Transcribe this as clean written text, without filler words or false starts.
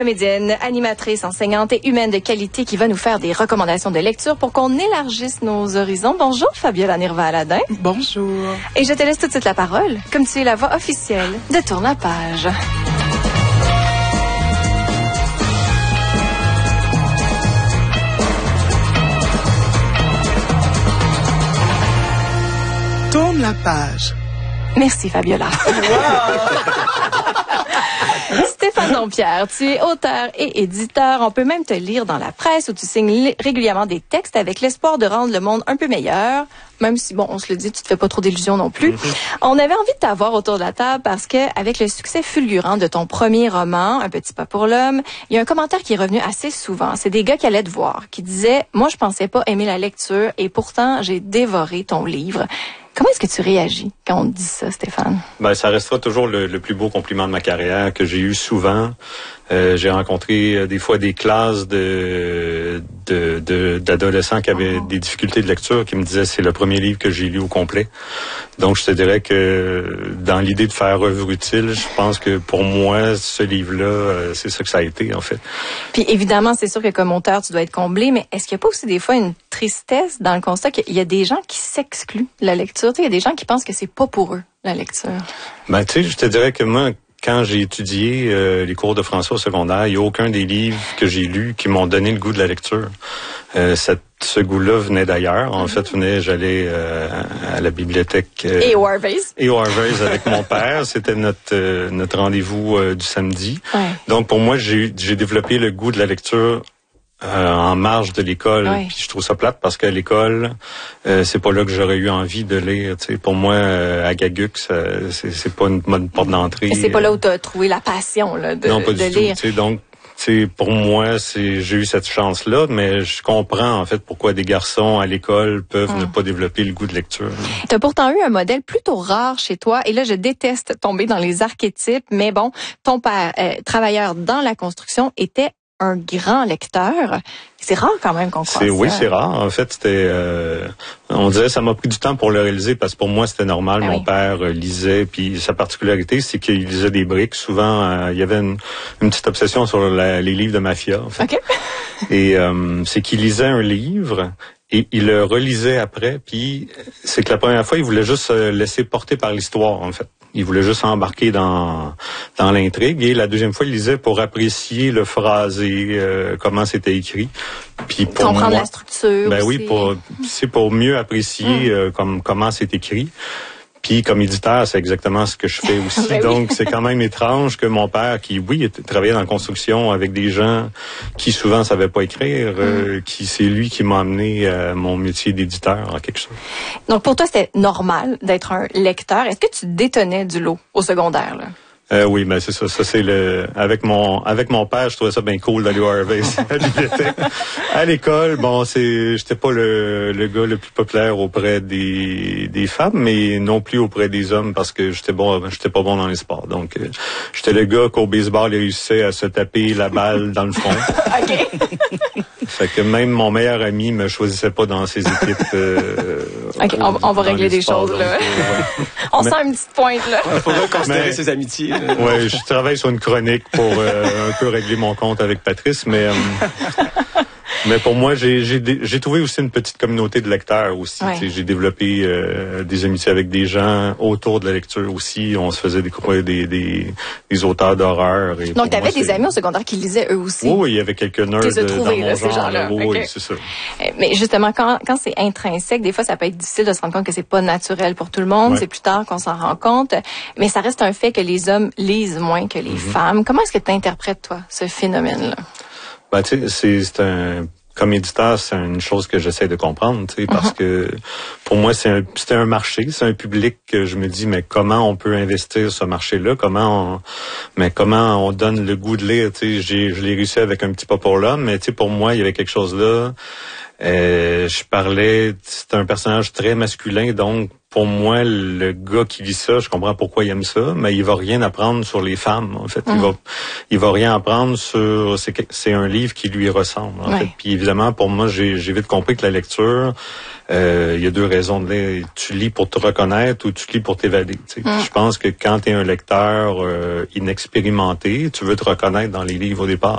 Comédienne, animatrice, enseignante et humaine de qualité qui va nous faire des recommandations de lecture pour qu'on élargisse nos horizons. Bonjour Fabiola Nirva-Aladin. Bonjour. Et je te laisse tout de suite la parole, comme tu es la voix officielle de Tourne la page. Tourne la page. Merci Fabiola. Stéphane Dompierre, tu es auteur et éditeur. On peut même te lire dans la presse où tu signes régulièrement des textes avec l'espoir de rendre le monde un peu meilleur. Même si, bon, on se le dit, tu te fais pas trop d'illusions non plus. On avait envie de t'avoir autour de la table parce que, avec le succès fulgurant de ton premier roman, Un petit pas pour l'homme, il y a un commentaire qui est revenu assez souvent. C'est des gars qui allaient te voir, qui disaient, moi, je pensais pas aimer la lecture et pourtant, j'ai dévoré ton livre. Comment est-ce que tu réagis quand on te dit ça, Stéphane? Ben, ça restera toujours le plus beau compliment de ma carrière que j'ai eu souvent. J'ai rencontré des fois des classes d'adolescents qui avaient des difficultés de lecture, qui me disaient c'est le premier livre que j'ai lu au complet. Donc je te dirais que dans l'idée de faire œuvre utile, je pense que pour moi ce livre-là, c'est ça que ça a été en fait. Puis évidemment, c'est sûr que comme auteur, tu dois être comblé, mais est-ce qu'il n'y a pas aussi des fois une tristesse dans le constat qu'il y a des gens qui s'excluent de la lecture? Tu sais, il y a des gens qui pensent que c'est pas pour eux la lecture. Ben tu sais, je te dirais que moi, quand j'ai étudié les cours de français au secondaire, il n'y a aucun des livres que j'ai lus qui m'ont donné le goût de la lecture. Ce goût-là venait d'ailleurs. En fait, j'allais à la bibliothèque. Et au Harvey's. Et au Harvey's avec mon père. C'était notre rendez-vous du samedi. Ouais. Donc, pour moi, j'ai développé le goût de la lecture en marge de l'école. Oui. Puis je trouve ça plate parce qu'à l'école, c'est pas là que j'aurais eu envie de lire. T'sais. Pour moi, à Gaguc, c'est pas une bonne porte d'entrée. Et c'est pas là où tu as trouvé la passion là, non, pas de du lire. Tout. Donc, pour moi, j'ai eu cette chance-là, mais je comprends en fait pourquoi des garçons à l'école peuvent ne pas développer le goût de lecture. Tu as pourtant eu un modèle plutôt rare chez toi, et là je déteste tomber dans les archétypes, mais bon, ton père, travailleur dans la construction, était un grand lecteur. C'est rare quand même qu'on croit ça. Oui, c'est rare. En fait, on dirait ça m'a pris du temps pour le réaliser parce que pour moi, c'était normal. Mon père lisait, puis sa particularité, c'est qu'il lisait des briques. Souvent, il y avait une petite obsession sur les livres de mafia, en fait. Okay. Et c'est qu'il lisait un livre et il le relisait après, puis c'est que la première fois, il voulait juste se laisser porter par l'histoire, en fait. Il voulait juste embarquer dans l'intrigue. Et la deuxième fois, il lisait pour apprécier le phrasé, comment c'était écrit. Puis pour comprendre moi, la structure. Ben aussi. Oui, pour mieux apprécier comment c'est écrit. Puis comme éditeur, c'est exactement ce que je fais aussi. Ben Donc c'est quand même étrange que mon père, qui travaillait dans la construction avec des gens qui souvent savaient pas écrire, c'est lui qui m'a amené à mon métier d'éditeur en quelque chose. Donc pour toi, c'était normal d'être un lecteur. Est-ce que tu détonnais du lot au secondaire là? Oui, ben c'est ça. Ça c'est avec mon père, je trouvais ça bien cool d'aller au Harvey's à la bibliothèque. À l'école, bon, j'étais pas le gars le plus populaire auprès des femmes, mais non plus auprès des hommes parce que j'étais pas bon dans les sports. Donc j'étais le gars qu'au baseball il réussissait à se taper la balle dans le front. OK. Fait que même mon meilleur ami me choisissait pas dans ses équipes. OK, on va régler des choses là. On sent une petite pointe là. Il faudrait considérer ses amitiés. Ouais, je travaille sur une chronique pour un peu régler mon compte avec Patrice, mais pour moi, j'ai trouvé aussi une petite communauté de lecteurs aussi. Ouais. J'ai développé des amitiés avec des gens autour de la lecture aussi. On se faisait découvrir des auteurs d'horreur. Donc, tu avais des amis au secondaire qui lisaient eux aussi? Oui, il y avait quelques nerds dans mon là, genre. Ces gens-là. Oui, okay. c'est ça. Mais justement, quand c'est intrinsèque, des fois, ça peut être difficile de se rendre compte que c'est pas naturel pour tout le monde. Ouais. C'est plus tard qu'on s'en rend compte. Mais ça reste un fait que les hommes lisent moins que les femmes. Comment est-ce que tu interprètes, toi, ce phénomène-là? Ben, tu sais, comme éditeur, c'est une chose que j'essaie de comprendre, tu sais, parce que pour moi, c'était un marché, c'est un public que je me dis, mais comment on peut investir ce marché-là? Comment on donne le goût de lire? Tu sais, je l'ai réussi avec Un petit pas pour l'homme, mais tu sais, pour moi, il y avait quelque chose là. C'est un personnage très masculin, donc pour moi, le gars qui lit ça, je comprends pourquoi il aime ça, mais il va rien apprendre sur les femmes. En fait, il va rien apprendre sur. C'est un livre qui lui ressemble. En fait, puis évidemment, pour moi, j'ai vite compris que la lecture, il y a deux raisons de lire. Tu lis pour te reconnaître ou tu lis pour t'évader. Tu sais. Je pense que quand tu es un lecteur inexpérimenté, tu veux te reconnaître dans les livres au départ.